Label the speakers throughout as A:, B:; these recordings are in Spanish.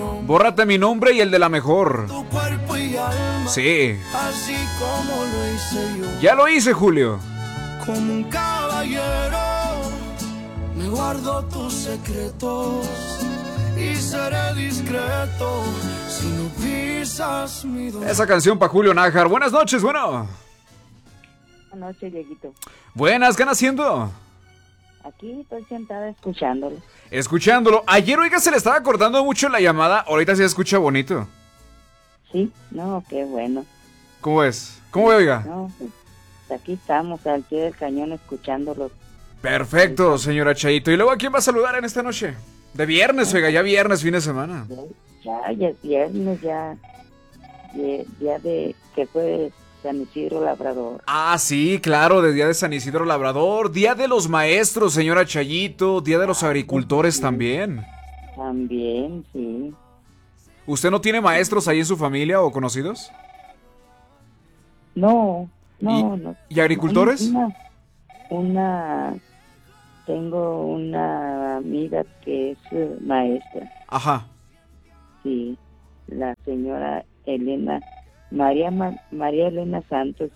A: Bórrate mi nombre y el de la mejor.
B: Tu cuerpo y alma.
A: Sí.
B: Así como lo hice yo.
A: Ya lo hice, Julio.
B: Como un caballero, me guardo tus secretos y seré discreto si no pisas mi dolor.
A: Esa canción para Julio Nájar. Buenas noches, bueno.
C: Buenas noches, Dieguito.
A: Buenas, ¿qué andan haciendo?
C: Aquí estoy sentada escuchándolo.
A: Escuchándolo. Ayer, oiga, se le estaba cortando mucho la llamada. Ahorita se escucha bonito.
C: Sí, no, qué bueno.
A: ¿Cómo es? ¿Cómo ve, oiga?
C: No, pues, aquí estamos al pie del cañón escuchándolo.
A: Perfecto, señora Chayito. ¿Y luego a quién va a saludar en esta noche? De viernes, oiga, ya viernes, fin de semana.
C: Ya es viernes, ya de que fue San Isidro Labrador.
A: Ah, sí, claro, de Día de San Isidro Labrador, Día de los Maestros, señora Chayito, Día de los Agricultores también.
C: También, sí.
A: ¿Usted no tiene maestros ahí en su familia o conocidos?
C: No.
A: ¿Y agricultores?
C: Tengo una amiga que es maestra.
A: Ajá.
C: Sí, la señora Elena, María Elena Santos.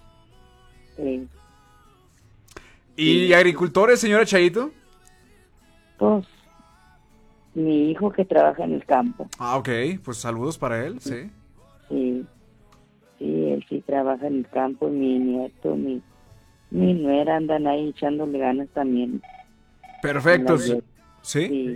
A: ¿Y agricultores, señora Chayito?
C: Pues, mi hijo que trabaja en el campo.
A: Ah, ok, pues saludos para él, sí.
C: Sí, él sí trabaja en el campo, mi nieto, mi nuera andan ahí echándole ganas también.
A: Perfecto,
C: ¿sí?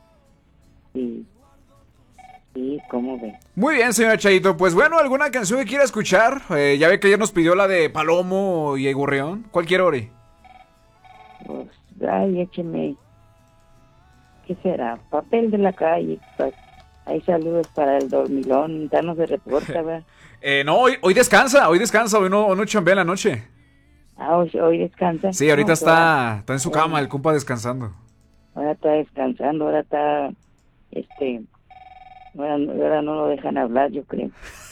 C: Sí, ¿cómo ve?
A: Muy bien, señora Chayito, pues bueno, ¿alguna canción que quiera escuchar? Ya ve que ayer nos pidió la de Palomo y Gorrión. ¿Cuál quiere, Ori?
C: Pues, ay, écheme, ¿qué será? Papel de la calle. Hay saludos para el dormilón, ya no se reporta, ¿verdad?
A: No, hoy descansa, hoy no chambea en la noche.
C: Ah, hoy descansa.
A: Sí, ahorita
C: no,
A: está en su cama, el compa descansando.
C: Ahora está descansando, ahora está, ahora no lo dejan hablar, yo creo.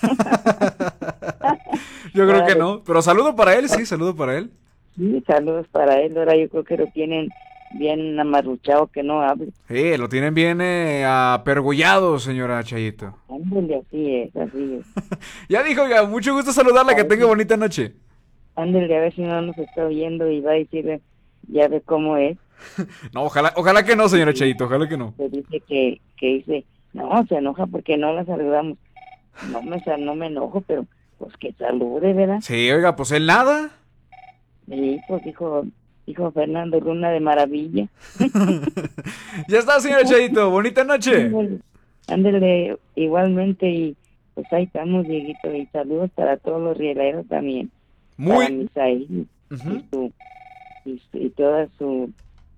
A: Yo creo que no, pero saludo para él, sí, saludo para él.
C: Sí, saludos para él, ahora yo creo que lo tienen bien amarruchado que no hable.
A: Sí, lo tienen bien apergollado, señora Chayito.
C: Ándale, así es.
A: Ya dijo, oiga, mucho gusto saludarla, que tenga bonita noche.
C: Ándale, a ver si no nos está oyendo y va a decirle, ya ve cómo es.
A: No, ojalá que no, señora Chayito, ojalá que no.
C: Se dice que dice, no, se enoja porque no la saludamos. No me enojo, pero pues que salude, ¿verdad?
A: Sí, oiga, pues él nada.
C: Sí, pues dijo Fernando Luna de maravilla.
A: Ya está, señora Chayito, bonita noche.
C: Ándale, igualmente, y pues ahí estamos, Dieguito, y saludos para todos los rieleros también. Para Misael, y toda su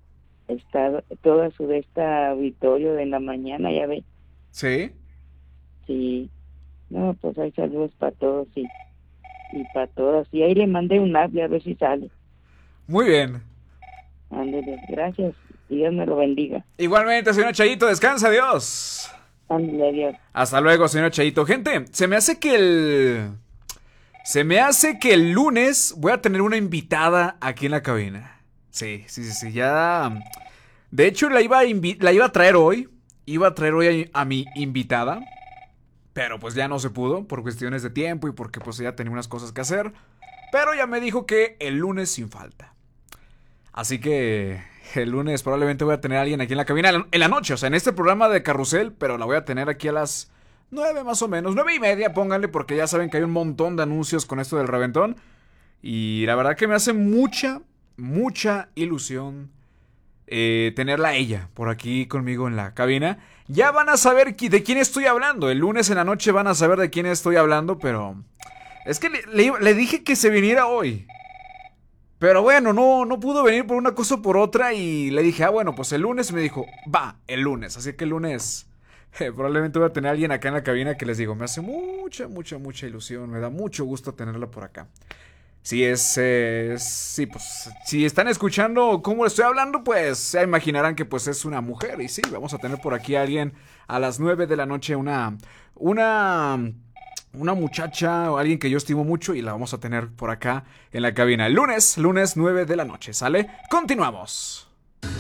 C: de esta auditorio de la mañana, ya ve.
A: ¿Sí?
C: Sí. No, pues hay saludos para todos y para todas. Y ahí le mandé un audio a ver si sale.
A: Muy bien.
C: Ándale, gracias. Y Dios me lo bendiga.
A: Igualmente, señor Chayito, descansa, adiós.
C: Ándale, adiós.
A: Hasta luego, señor Chayito. Gente, se me hace que el lunes voy a tener una invitada aquí en la cabina. Sí, ya. De hecho, la iba a traer hoy. Iba a traer hoy a mi invitada. Pero pues ya no se pudo por cuestiones de tiempo y porque pues ella tenía unas cosas que hacer. Pero ya me dijo que el lunes sin falta. Así que el lunes probablemente voy a tener a alguien aquí en la cabina en la noche. O sea, en este programa de Carrusel. Pero la voy a tener aquí a las 9 más o menos. 9:30, pónganle, porque ya saben que hay un montón de anuncios con esto del reventón. Y la verdad que me hace mucha ilusión tenerla a ella por aquí conmigo en la cabina. Ya van a saber de quién estoy hablando. El lunes en la noche van a saber de quién estoy hablando, pero es que le dije que se viniera hoy. Pero bueno, no pudo venir por una cosa o por otra. Y le dije, bueno, pues el lunes. Me dijo, va, el lunes. Así que el lunes probablemente voy a tener a alguien acá en la cabina que les digo, me hace mucha ilusión. Me da mucho gusto tenerla por acá. Sí, pues, si están escuchando cómo estoy hablando, pues ya imaginarán que pues es una mujer. Y sí, vamos a tener por aquí a alguien a las 9 de la noche, una muchacha o alguien que yo estimo mucho, y la vamos a tener por acá en la cabina el lunes 9 de la noche, ¿sale? Continuamos.